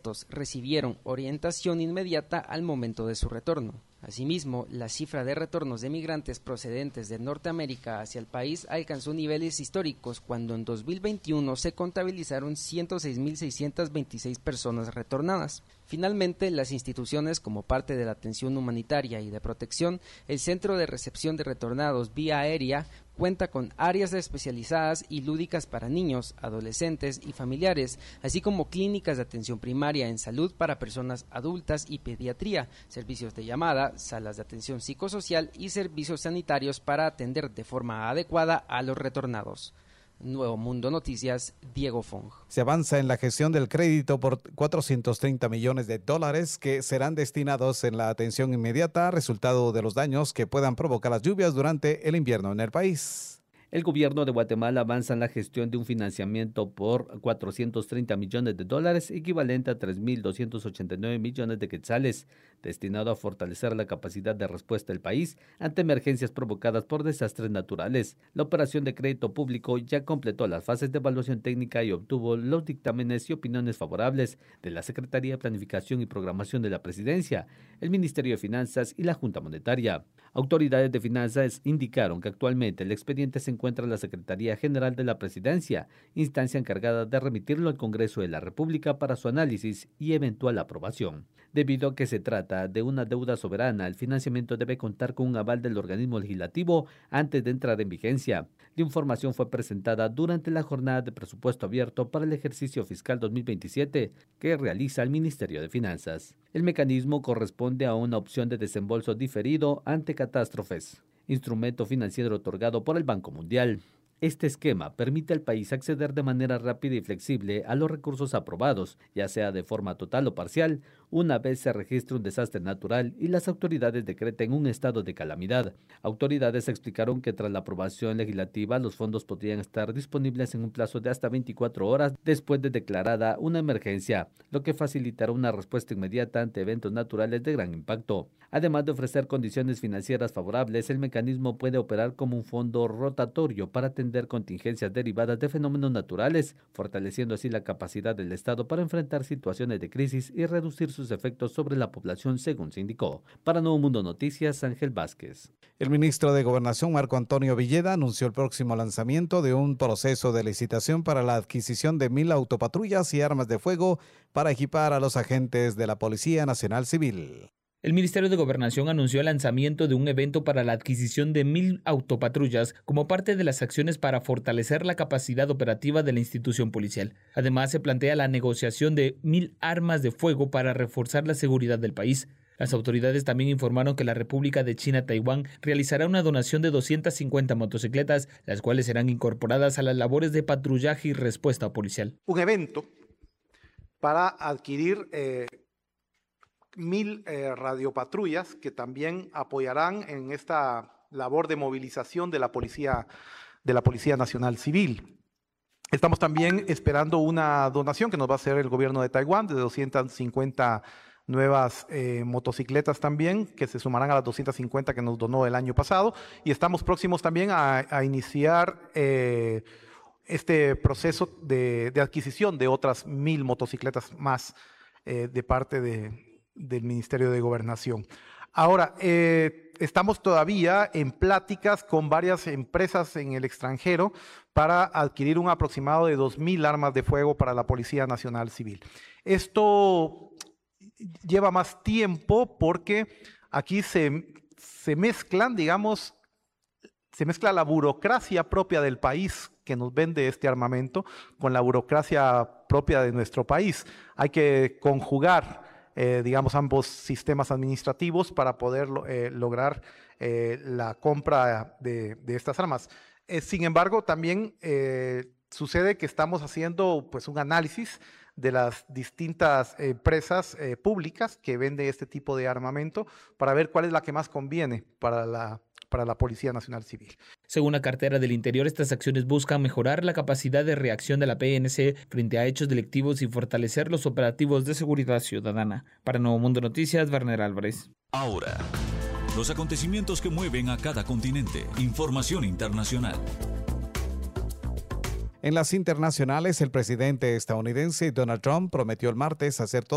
pilotos recibieron orientación inmediata al momento de su retorno. Asimismo, la cifra de retornos de migrantes procedentes de Norteamérica hacia el país alcanzó niveles históricos cuando en 2021 se contabilizaron 106.626 personas retornadas. Finalmente, las instituciones, como parte de la atención humanitaria y de protección, el Centro de Recepción de Retornados vía aérea cuenta con áreas especializadas y lúdicas para niños, adolescentes y familiares, así como clínicas de atención primaria en salud para personas adultas y pediatría, servicios de llamada, salas de atención psicosocial y servicios sanitarios para atender de forma adecuada a los retornados. Nuevo Mundo Noticias, Diego Fong. Se avanza en la gestión del crédito por $430 millones que serán destinados en la atención inmediata, resultado de los daños que puedan provocar las lluvias durante el invierno en el país. El gobierno de Guatemala avanza en la gestión de un financiamiento por $430 millones, equivalente a 3.289 millones de quetzales, destinado a fortalecer la capacidad de respuesta del país ante emergencias provocadas por desastres naturales. La operación de crédito público ya completó las fases de evaluación técnica y obtuvo los dictámenes y opiniones favorables de la Secretaría de Planificación y Programación de la Presidencia, el Ministerio de Finanzas y la Junta Monetaria. Autoridades de finanzas indicaron que actualmente el expediente se encuentra en la Secretaría General de la Presidencia, instancia encargada de remitirlo al Congreso de la República para su análisis y eventual aprobación. Debido a que se trata de una deuda soberana, el financiamiento debe contar con un aval del organismo legislativo antes de entrar en vigencia. La información fue presentada durante la jornada de presupuesto abierto para el ejercicio fiscal 2027 que realiza el Ministerio de Finanzas. El mecanismo corresponde a una opción de desembolso diferido ante catástrofes, instrumento financiero otorgado por el Banco Mundial. Este esquema permite al país acceder de manera rápida y flexible a los recursos aprobados, ya sea de forma total o parcial, una vez se registre un desastre natural y las autoridades decreten un estado de calamidad. Autoridades explicaron que tras la aprobación legislativa, los fondos podrían estar disponibles en un plazo de hasta 24 horas después de declarada una emergencia, lo que facilitará una respuesta inmediata ante eventos naturales de gran impacto. Además de ofrecer condiciones financieras favorables, el mecanismo puede operar como un fondo rotatorio para atender contingencias derivadas de fenómenos naturales, fortaleciendo así la capacidad del Estado para enfrentar situaciones de crisis y reducir sus efectos sobre la población, según se indicó. Para Nuevo Mundo Noticias, Ángel Vázquez. El ministro de Gobernación, Marco Antonio Villeda, anunció el próximo lanzamiento de un proceso de licitación para la adquisición de 1,000 autopatrullas y armas de fuego para equipar a los agentes de la Policía Nacional Civil. El Ministerio de Gobernación anunció el lanzamiento de un evento para la adquisición de 1,000 autopatrullas como parte de las acciones para fortalecer la capacidad operativa de la institución policial. Además, se plantea la negociación de 1,000 armas de fuego para reforzar la seguridad del país. Las autoridades también informaron que la República de China-Taiwán realizará una donación de 250 motocicletas, las cuales serán incorporadas a las labores de patrullaje y respuesta policial. Un evento para adquirir 1,000 radiopatrullas que también apoyarán en esta labor de movilización de la Policía Nacional Civil. Estamos también esperando una donación que nos va a hacer el gobierno de Taiwán de 250 nuevas motocicletas también, que se sumarán a las 250 que nos donó el año pasado, y estamos próximos también a iniciar este proceso de adquisición de otras 1,000 motocicletas más de parte del Ministerio de Gobernación. Ahora, estamos todavía en pláticas con varias empresas en el extranjero para adquirir un aproximado de 2,000 armas de fuego para la Policía Nacional Civil. Esto lleva más tiempo porque aquí se mezclan, digamos, se mezcla la burocracia propia del país que nos vende este armamento con la burocracia propia de nuestro país. Hay que conjugar digamos, ambos sistemas administrativos para poder lograr la compra de estas armas. Sin embargo, también sucede que estamos haciendo pues, un análisis de las distintas empresas públicas que venden este tipo de armamento para ver cuál es la que más conviene para la Policía Nacional Civil. Según la cartera del Interior, estas acciones buscan mejorar la capacidad de reacción de la PNC frente a hechos delictivos y fortalecer los operativos de seguridad ciudadana. Para Nuevo Mundo Noticias, Werner Álvarez. Ahora, los acontecimientos que mueven a cada continente. Información internacional. En las internacionales, el presidente estadounidense Donald Trump prometió el martes hacer todo